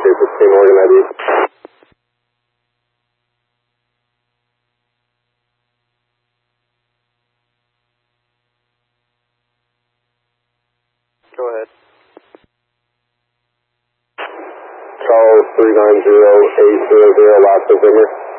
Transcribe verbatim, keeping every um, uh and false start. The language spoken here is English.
three sixteen Oregon I D. Go ahead. Charles three nine zero eight zero zero, last November.